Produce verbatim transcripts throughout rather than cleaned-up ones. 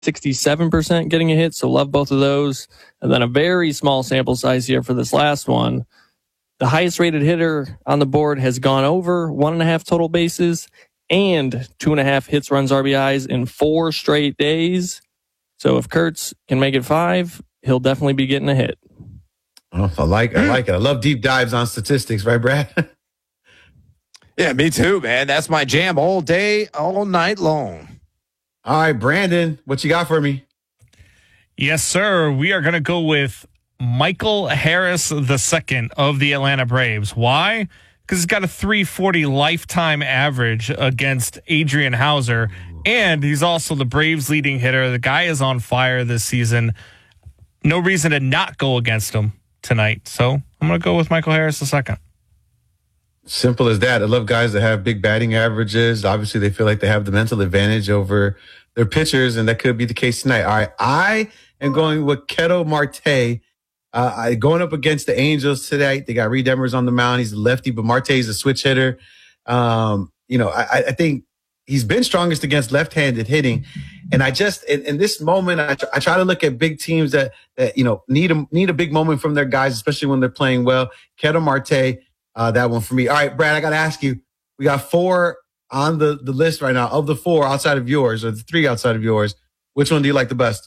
sixty-seven percent getting a hit. So love both of those. And then a very small sample size here for this last one. The highest rated hitter on the board has gone over one and a half total bases and two and a half hits, runs, R B Is in four straight days. So if Kurtz can make it five, he'll definitely be getting a hit. Oh, I like, I like it. I love deep dives on statistics, right, Brad? Yeah, me too, man. That's my jam all day, all night long. All right, Brandon, what you got for me? Yes, sir. We are going to go with Michael Harris the second of the Atlanta Braves. Why? Because he's got a three forty lifetime average against Adrian Hauser, and he's also the Braves' leading hitter. The guy is on fire this season. No reason to not go against him tonight. So I'm going to go with Michael Harris the second. Simple as that. I love guys that have big batting averages. Obviously, they feel like they have the mental advantage over their pitchers, and that could be the case tonight. All right, I am going with Ketel Marte. Uh, I going up against the Angels today. They got Reed Demers on the mound. He's a lefty, but Marte is a switch hitter. Um, you know, I, I think he's been strongest against left-handed hitting. And I just, in, in this moment, I, I try to look at big teams that, that you know, need a, need a big moment from their guys, especially when they're playing well. Ketel Marte, uh, that one for me. All right, Brad, I got to ask you, we got four on the, the list right now. Of the four outside of yours, or the three outside of yours, which one do you like the best?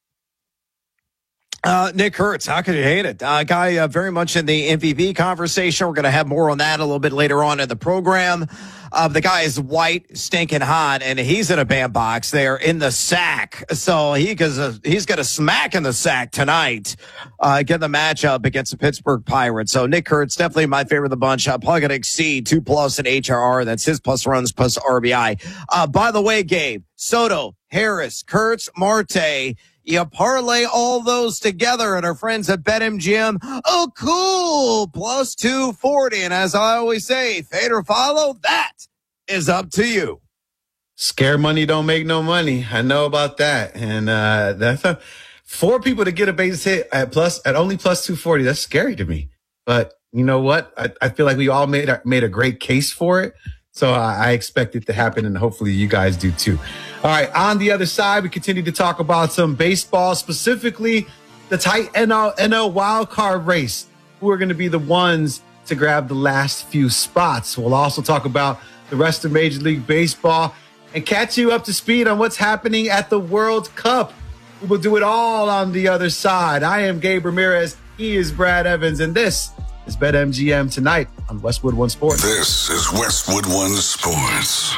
Uh, Nick Kurtz, how could you hate it? Uh, guy uh, very much in the M V P conversation. We're going to have more on that a little bit later on in the program. Uh, the guy is white, stinking hot, and he's in a bandbox there in the sack. So he uh, he's got a smack in the sack tonight, uh, getting the matchup against the Pittsburgh Pirates. So Nick Kurtz, definitely my favorite of the bunch. Uh, probably going to exceed two plus in H R R. That's his plus runs plus R B I. Uh, by the way, Gabe, Soto, Harris, Kurtz, Marte, you parlay all those together and our friends at BetMGM. Oh, cool. Plus two forty. And as I always say, fade or follow, that is up to you. Scare money don't make no money. I know about that. And uh, that's a, four people to get a base hit at plus at only plus two forty. That's scary to me. But you know what? I, I feel like we all made a, made a great case for it. So I, I expect it to happen, and hopefully you guys do too. All right, on the other side, we continue to talk about some baseball, specifically the tight N L, N L wildcard race. Who are going to be the ones to grab the last few spots? We'll also talk about the rest of Major League Baseball and catch you up to speed on what's happening at the World Cup. We will do it all on the other side. I am Gabe Ramirez. He is Brad Evans, and this is BetMGM tonight on Westwood One Sports. This is Westwood One Sports.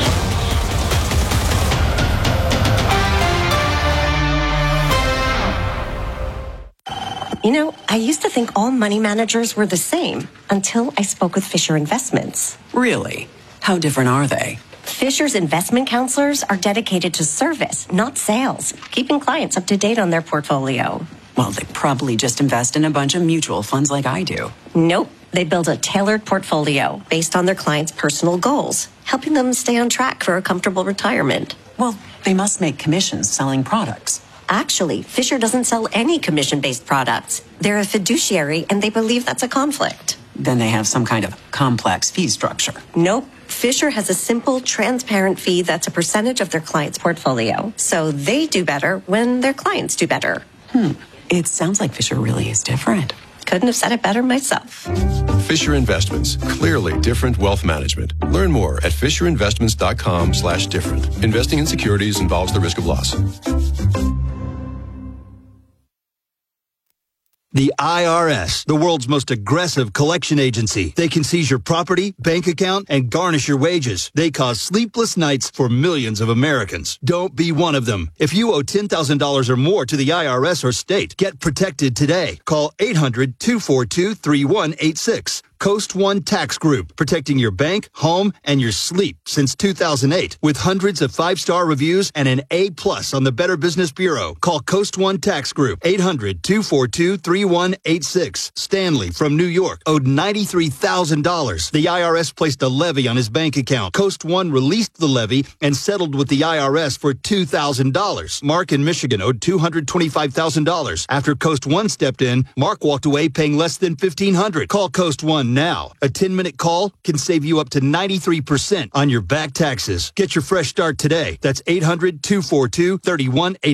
You know, I used to think all money managers were the same until I spoke with Fisher Investments. Really? How different are they? Fisher's investment counselors are dedicated to service, not sales, keeping clients up to date on their portfolio. Well, they probably just invest in a bunch of mutual funds like I do. Nope. They build a tailored portfolio based on their clients' personal goals, helping them stay on track for a comfortable retirement. Well, they must make commissions selling products. Actually, Fisher doesn't sell any commission-based products. They're a fiduciary, and they believe that's a conflict. Then they have some kind of complex fee structure. Nope. Fisher has a simple, transparent fee that's a percentage of their client's portfolio. So they do better when their clients do better. Hmm. It sounds like Fisher really is different. Couldn't have said it better myself. Fisher Investments. Clearly different wealth management. Learn more at fisherinvestments.com slash different. Investing in securities involves the risk of loss. The I R S, the world's most aggressive collection agency. They can seize your property, bank account, and garnish your wages. They cause sleepless nights for millions of Americans. Don't be one of them. If you owe ten thousand dollars or more to the I R S or state, get protected today. Call eight hundred, two four two, three one eight six. Coast One Tax Group, protecting your bank, home, and your sleep since two thousand eight. With hundreds of five-star reviews and an A plus on the Better Business Bureau. Call Coast One Tax Group, eight hundred, two four two, three one eight six. Stanley from New York owed ninety-three thousand dollars. The I R S placed a levy on his bank account. Coast One released the levy and settled with the I R S for two thousand dollars. Mark in Michigan owed two hundred twenty-five thousand dollars. After Coast One stepped in, Mark walked away paying less than fifteen hundred dollars. Call Coast One now. A ten-minute call can save you up to ninety-three percent on your back taxes. Get your fresh start today. That's eight hundred, two four two, three one eight zero.